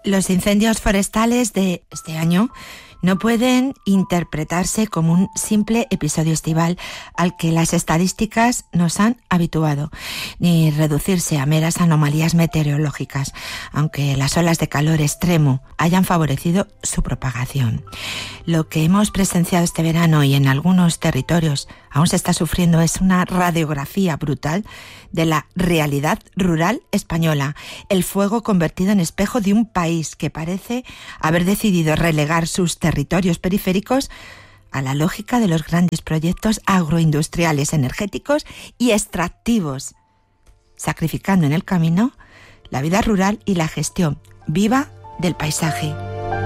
Los incendios forestales de este año no pueden interpretarse como un simple episodio estival al que las estadísticas nos han habituado, ni reducirse a meras anomalías meteorológicas, aunque las olas de calor extremo hayan favorecido su propagación. Lo que hemos presenciado este verano y en algunos territorios aún se está sufriendo es una radiografía brutal de la realidad rural española, el fuego convertido en espejo de un país que parece haber decidido relegar sus territorios periféricos a la lógica de los grandes proyectos agroindustriales, energéticos y extractivos, sacrificando en el camino la vida rural y la gestión viva del paisaje.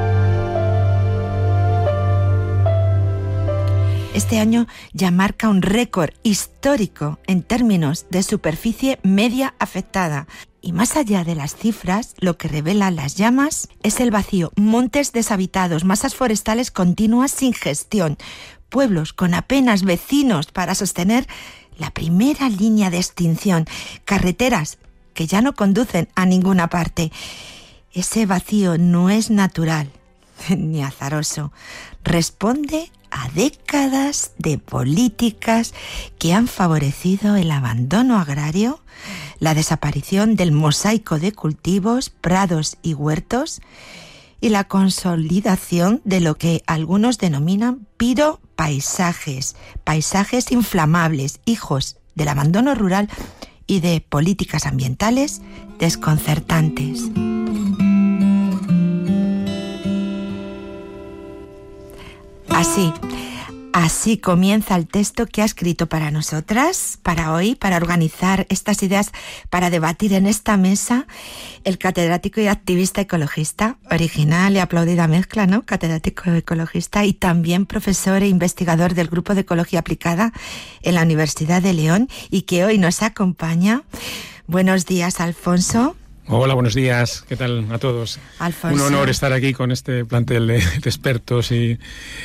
Este año ya marca un récord histórico en términos de superficie media afectada. Y más allá de las cifras, lo que revelan las llamas es el vacío, montes deshabitados, masas forestales continuas sin gestión, pueblos con apenas vecinos para sostener la primera línea de extinción, carreteras que ya no conducen a ninguna parte. Ese vacío no es natural ni azaroso, responde a décadas de políticas que han favorecido el abandono agrario, la desaparición del mosaico de cultivos, prados y huertos y la consolidación de lo que algunos denominan piropaisajes, paisajes inflamables, hijos del abandono rural y de políticas ambientales desconcertantes. Así comienza el texto que ha escrito para nosotras, para hoy, para organizar estas ideas, para debatir en esta mesa, el catedrático y activista ecologista, original y aplaudida mezcla, ¿no? Catedrático ecologista y también profesor e investigador del Grupo de Ecología Aplicada en la Universidad de León y que hoy nos acompaña. Buenos días, Alfonso. Hola, buenos días. ¿Qué tal a todos? Alfonso. Un honor estar aquí con este plantel de expertos y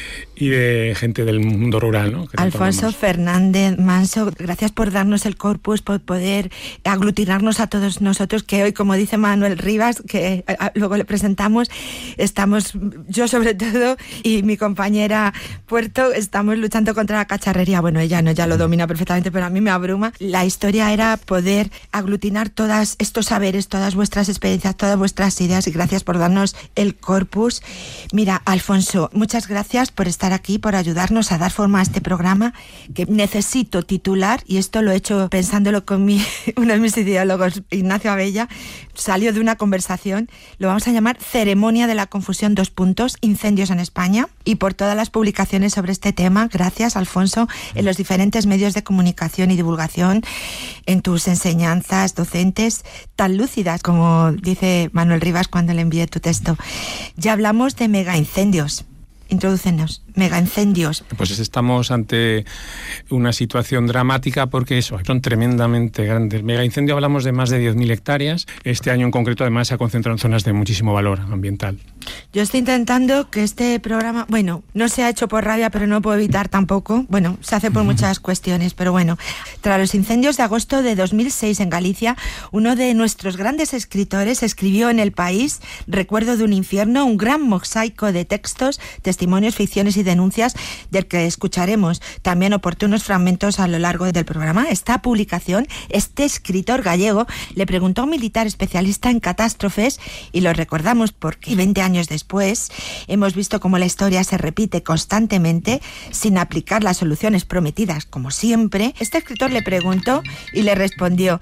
de gente del mundo rural, ¿no? Alfonso Fernández Manso, gracias por darnos el corpus, por poder aglutinarnos a todos nosotros, que hoy, como dice Manuel Rivas, que luego le presentamos, estamos, yo sobre todo, y mi compañera Puerto, estamos luchando contra la cacharrería. Bueno, ella no, ya lo domina perfectamente, pero a mí me abruma. La historia era poder aglutinar todos estos saberes, todas vuestras experiencias, todas vuestras ideas, y gracias por darnos el corpus. Mira, Alfonso, muchas gracias por estar aquí, por ayudarnos a dar forma a este programa que necesito titular, y esto lo he hecho pensándolo con uno de mis ideólogos, Ignacio Abella, salió de una conversación, lo vamos a llamar Ceremonia de la Confusión, incendios en España, y por todas las publicaciones sobre este tema. Gracias, Alfonso, en los diferentes medios de comunicación y divulgación, en tus enseñanzas docentes tan lúcidas como dice Manuel Rivas cuando le envié tu texto. Ya hablamos de megaincendios. Introdúcenos, megaincendios. Pues estamos ante una situación dramática porque son tremendamente grandes. Megaincendio, hablamos de más de 10.000 hectáreas. Este año en concreto además se ha concentrado en zonas de muchísimo valor ambiental. Yo estoy intentando que este programa, bueno, no se ha hecho por rabia, pero no puedo evitar tampoco, bueno, se hace por muchas cuestiones, pero bueno, tras los incendios de agosto de 2006 en Galicia, uno de nuestros grandes escritores escribió en El País, Recuerdo de un infierno, un gran mosaico de textos, testimonios, ficciones y denuncias, del que escucharemos también oportunos fragmentos a lo largo del programa. Esta publicación, este escritor gallego le preguntó a un militar especialista en catástrofes, y lo recordamos porque 20 años después hemos visto cómo la historia se repite constantemente sin aplicar las soluciones prometidas, como siempre. Este escritor le preguntó y le respondió: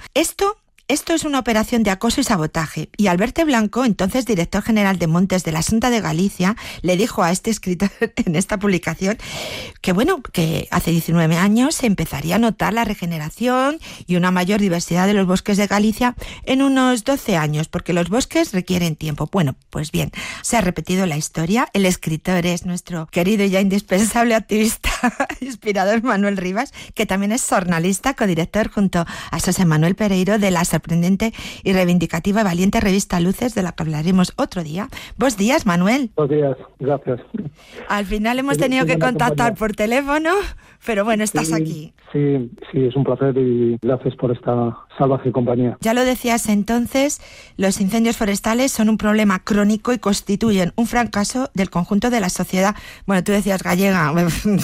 Esto es una operación de acoso y sabotaje. Y Alberto Blanco, entonces director general de Montes de la Xunta de Galicia, le dijo a este escritor en esta publicación que hace 19 años se empezaría a notar la regeneración y una mayor diversidad de los bosques de Galicia en unos 12 años, porque los bosques requieren tiempo. Bueno, pues bien, se ha repetido la historia. El escritor es nuestro querido y ya indispensable activista inspirador Manuel Rivas, que también es jornalista, codirector junto a José Manuel Pereiro de las sorprendente y reivindicativa y valiente revista Luces, de la que hablaremos otro día. Buenos días, Manuel. Buenos días, gracias. Al final hemos tenido que contactar por teléfono, pero bueno, estás aquí. Sí, es un placer y gracias por esta salvaje compañía. Ya lo decías entonces, los incendios forestales son un problema crónico y constituyen un fracaso del conjunto de la sociedad. Bueno, tú decías gallega,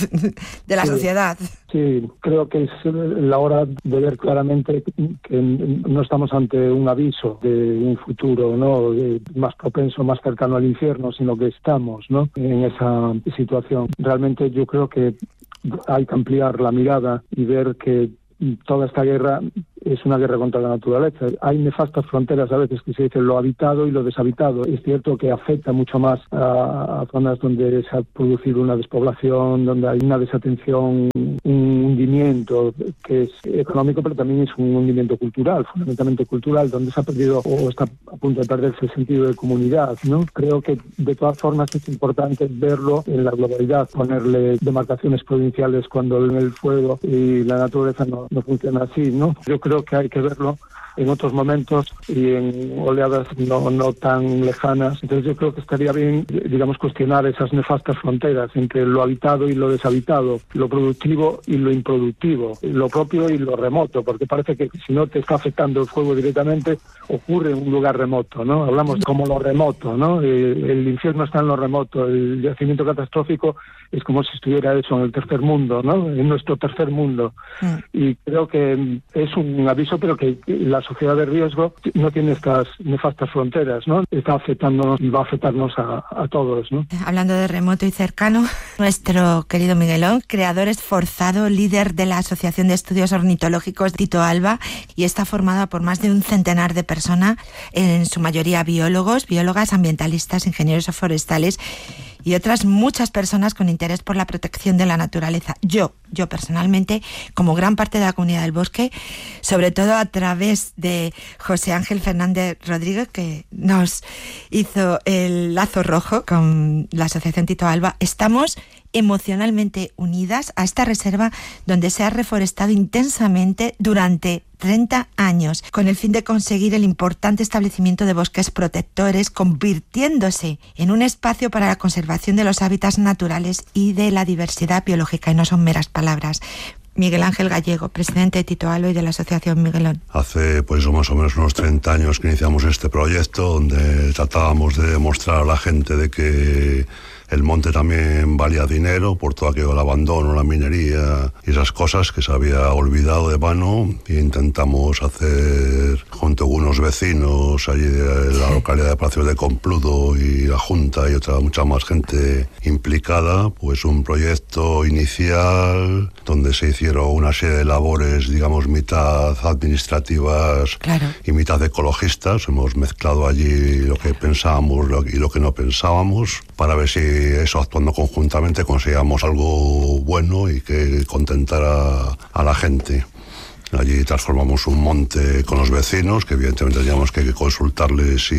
de la sociedad. Sí, creo que es la hora de ver claramente que no estamos ante un aviso de un futuro, ¿no?, más propenso, más cercano al infierno, sino que estamos, ¿no?, en esa situación. Realmente yo creo que hay que ampliar la mirada y ver que toda esta guerra es una guerra contra la naturaleza. Hay nefastas fronteras a veces que se dice lo habitado y lo deshabitado. Es cierto que afecta mucho más a zonas donde se ha producido una despoblación, donde hay una desatención, un hundimiento que es económico, pero también es un hundimiento cultural, fundamentalmente cultural, donde se ha perdido o está a punto de perderse el sentido de comunidad, ¿no? Creo que de todas formas es importante verlo en la globalidad, ponerle demarcaciones provinciales cuando en el fuego y la naturaleza no funciona así, ¿no? Yo creo que hay que verlo en otros momentos y en oleadas no tan lejanas. Entonces yo creo que estaría bien, digamos, cuestionar esas nefastas fronteras entre lo habitado y lo deshabitado, lo productivo y lo improductivo, lo propio y lo remoto, porque parece que si no te está afectando el fuego directamente, ocurre en un lugar remoto, ¿no? Hablamos como lo remoto, ¿no? El infierno está en lo remoto, el yacimiento catastrófico es como si estuviera eso en el tercer mundo, ¿no?, en nuestro tercer mundo. Y creo que es un aviso, pero que la sociedad de riesgo no tiene estas nefastas fronteras, ¿no? Está afectándonos y va a afectarnos a todos, ¿no? Hablando de remoto y cercano, nuestro querido Miguelón, creador esforzado, líder de la Asociación de Estudios Ornitológicos Tito Alba, y está formada por más de un centenar de personas, en su mayoría biólogos, biólogas, ambientalistas, ingenieros forestales y otras muchas personas con interés por la protección de la naturaleza. Yo personalmente, como gran parte de la comunidad del bosque, sobre todo a través de José Ángel Fernández Rodríguez, que nos hizo el lazo rojo con la Asociación Tito Alba, estamos emocionalmente unidas a esta reserva donde se ha reforestado intensamente durante 30 años, con el fin de conseguir el importante establecimiento de bosques protectores, convirtiéndose en un espacio para la conservación de los hábitats naturales y de la diversidad biológica, y no son meras palabras. Miguel Ángel Gallego, presidente de Tito Alba y de la Asociación Miguelón. Hace pues más o menos unos 30 años que iniciamos este proyecto, donde tratábamos de demostrar a la gente de que el monte también valía dinero por todo aquello del abandono, la minería y esas cosas que se había olvidado de mano, e intentamos hacer, junto con unos vecinos allí de la localidad de Palacio de Compludo y la Junta y mucha más gente implicada, pues un proyecto inicial donde se hicieron una serie de labores, digamos, mitad administrativas, claro, y mitad ecologistas. Hemos mezclado allí lo que pensábamos y lo que no pensábamos, para ver si eso, actuando conjuntamente, conseguíamos algo bueno y que contentara a la gente. Allí transformamos un monte con los vecinos, que evidentemente teníamos que consultarles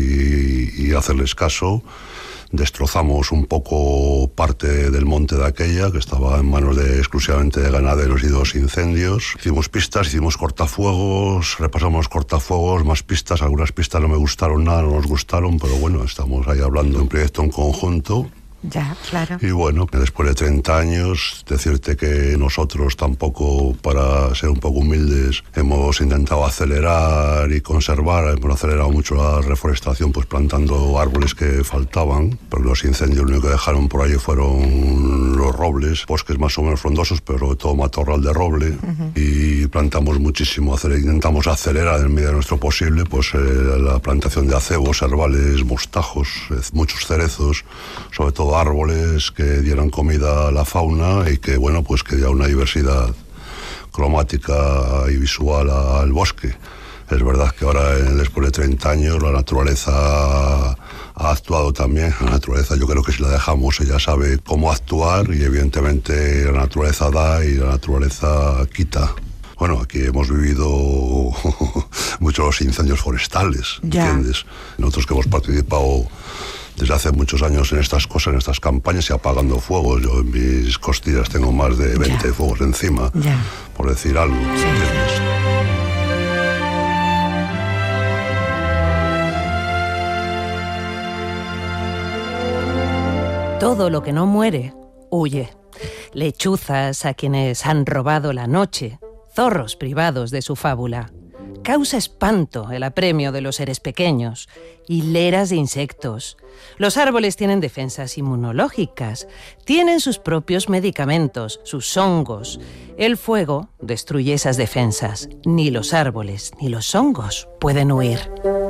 y hacerles caso. Destrozamos un poco parte del monte de aquella, que estaba en manos exclusivamente de ganaderos y 2 incendios. Hicimos pistas, hicimos cortafuegos, repasamos cortafuegos, más pistas. Algunas pistas no me gustaron nada, no nos gustaron, pero bueno, estamos ahí hablando de un proyecto en conjunto. Ya, claro. Y bueno, después de 30 años, decirte que nosotros tampoco, para ser un poco humildes, hemos intentado acelerar y conservar. Hemos acelerado mucho la reforestación, pues plantando árboles que faltaban, porque los incendios lo único que dejaron por ahí fueron los robles, bosques más o menos frondosos, pero sobre todo matorral de roble. Y plantamos muchísimo, intentamos acelerar en el medida de nuestro posible, pues la plantación de acebos, herbales, mostajos, muchos cerezos, sobre todo árboles que dieran comida a la fauna y que, bueno, pues que diera una diversidad cromática y visual al bosque. Es verdad que ahora, después de 30 años, la naturaleza ha actuado también. La naturaleza, yo creo que si la dejamos, ella sabe cómo actuar, y evidentemente la naturaleza da y la naturaleza quita. Bueno, aquí hemos vivido muchos incendios forestales, ¿entiendes? Nosotros que hemos participado desde hace muchos años en estas cosas, en estas campañas, y apagando fuegos. Yo en mis costillas tengo más de 20 fuegos encima, por decir algo. ¿Entiendes? Todo lo que no muere, huye. Lechuzas a quienes han robado la noche, zorros privados de su fábula. Causa espanto el apremio de los seres pequeños, hileras de insectos. Los árboles tienen defensas inmunológicas, tienen sus propios medicamentos, sus hongos. El fuego destruye esas defensas. Ni los árboles ni los hongos pueden huir.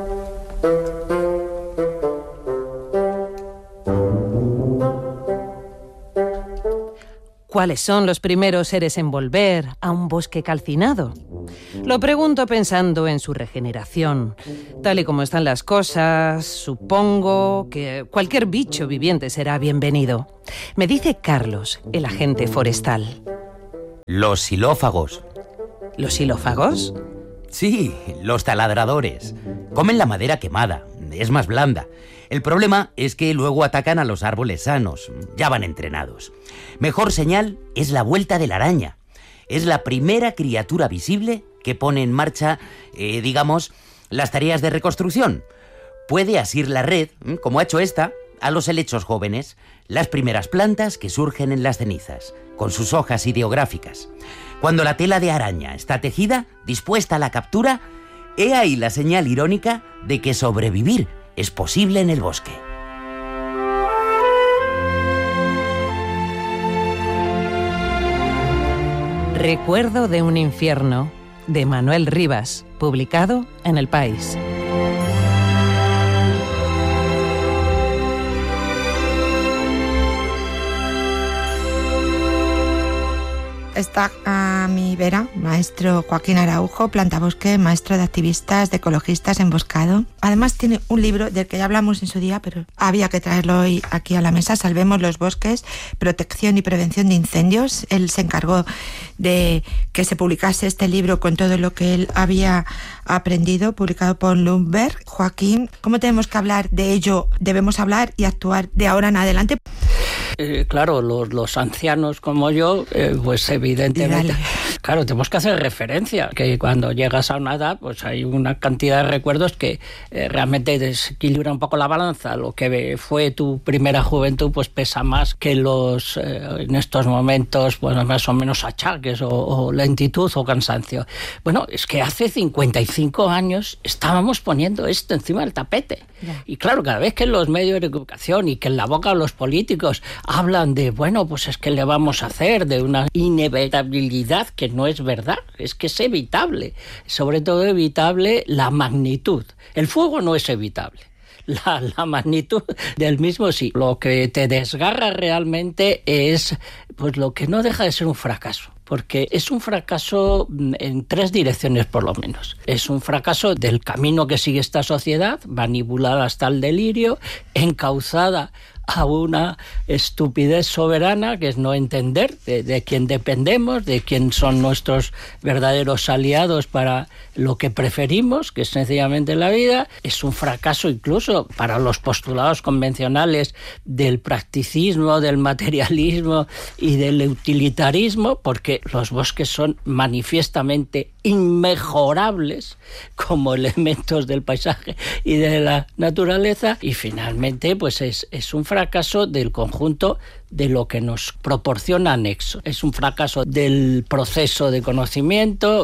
¿Cuáles son los primeros seres en volver a un bosque calcinado? Lo pregunto pensando en su regeneración. Tal y como están las cosas, supongo que cualquier bicho viviente será bienvenido. Me dice Carlos, el agente forestal. Los xilófagos. ¿Los xilófagos? Sí, los taladradores. Comen la madera quemada, es más blanda. El problema es que luego atacan a los árboles sanos, ya van entrenados. Mejor señal es la vuelta de la araña. Es la primera criatura visible que pone en marcha, las tareas de reconstrucción. Puede asir la red, como ha hecho esta, a los helechos jóvenes, las primeras plantas que surgen en las cenizas, con sus hojas ideográficas. Cuando la tela de araña está tejida, dispuesta a la captura, he ahí la señal irónica de que sobrevivir es posible en el bosque. Recuerdo de un infierno, de Manuel Rivas, publicado en El País. Está a mi vera, maestro Joaquín Araujo, plantabosque, maestro de activistas, de ecologistas, emboscado. Además tiene un libro del que ya hablamos en su día, pero había que traerlo hoy aquí a la mesa, Salvemos los bosques, protección y prevención de incendios. Él se encargó de que se publicase este libro con todo lo que él había aprendido, publicado por Lumberg. Joaquín, ¿cómo tenemos que hablar de ello? Debemos hablar y actuar de ahora en adelante. Claro, los ancianos como yo, pues evidentemente, claro, tenemos que hacer referencia, que cuando llegas a una edad, pues hay una cantidad de recuerdos que realmente desequilibra un poco la balanza. Lo que fue tu primera juventud, pues pesa más que los, en estos momentos, pues más o menos achaques o lentitud o cansancio. Bueno, es que hace 55 años estábamos poniendo esto encima del tapete. Ya. Y claro, cada vez que en los medios de comunicación y que en la boca de los políticos hablan de, bueno, pues es que le vamos a hacer, de una inevitabilidad que no es verdad, es que es evitable. Sobre todo evitable la magnitud. El fuego no es evitable. La magnitud del mismo sí. Lo que te desgarra realmente es pues lo que no deja de ser un fracaso. Porque es un fracaso en 3 direcciones por lo menos. Es un fracaso del camino que sigue esta sociedad, manipulada hasta el delirio, encauzada a una estupidez soberana, que es no entender de quién dependemos, de quién son nuestros verdaderos aliados para lo que preferimos, que es sencillamente la vida. Es un fracaso incluso para los postulados convencionales del practicismo, del materialismo y del utilitarismo, porque los bosques son manifiestamente inmejorables como elementos del paisaje y de la naturaleza. Y finalmente pues es un fracaso del conjunto de lo que nos proporciona anexo. Es un fracaso del proceso de conocimiento,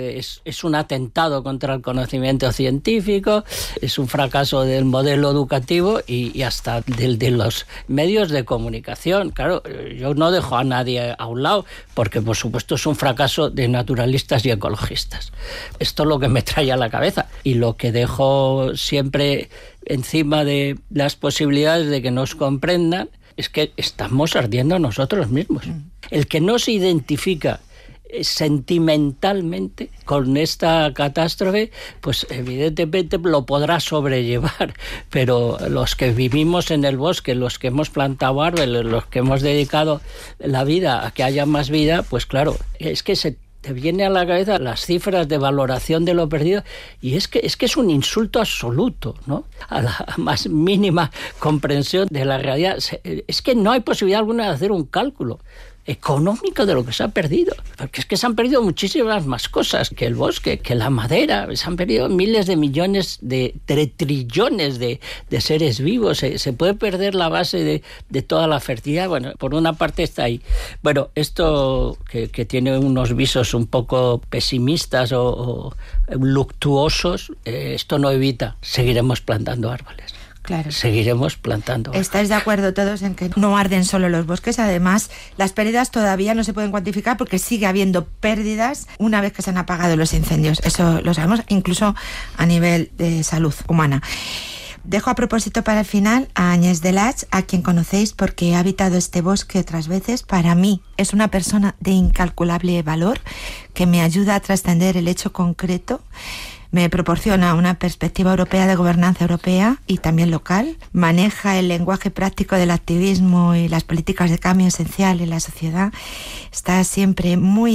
es un atentado contra el conocimiento científico, es un fracaso del modelo educativo y hasta del de los medios de comunicación. Claro, yo no dejo a nadie a un lado, porque por supuesto es un fracaso de naturalistas y ecologistas. Esto es lo que me trae a la cabeza y lo que dejo siempre encima de las posibilidades de que nos comprendan es que estamos ardiendo nosotros mismos. El que no se identifica sentimentalmente con esta catástrofe, pues evidentemente lo podrá sobrellevar, pero los que vivimos en el bosque, los que hemos plantado árboles, los que hemos dedicado la vida a que haya más vida, pues claro, es que te viene a la cabeza las cifras de valoración de lo perdido y es que es un insulto absoluto, ¿no? A la más mínima comprensión de la realidad. Es que no hay posibilidad alguna de hacer un cálculo económico de lo que se ha perdido. Porque es que se han perdido muchísimas más cosas que el bosque, que la madera. Se han perdido miles de millones, de trillones de seres vivos. Se puede perder la base de toda la fertilidad. Bueno, por una parte está ahí. Bueno, esto que tiene unos visos un poco pesimistas o luctuosos, esto no evita. Seguiremos plantando árboles. Claro. Seguiremos plantando. ¿Estáis de acuerdo todos en que no arden solo los bosques? Además, las pérdidas todavía no se pueden cuantificar porque sigue habiendo pérdidas una vez que se han apagado los incendios. Eso lo sabemos incluso a nivel de salud humana. Dejo a propósito para el final a Agnès Delage, a quien conocéis porque ha habitado este bosque otras veces. Para mí es una persona de incalculable valor que me ayuda a trascender el hecho concreto. Me proporciona una perspectiva europea de gobernanza europea y también local. Maneja el lenguaje práctico del activismo y las políticas de cambio esencial en la sociedad. Está siempre muy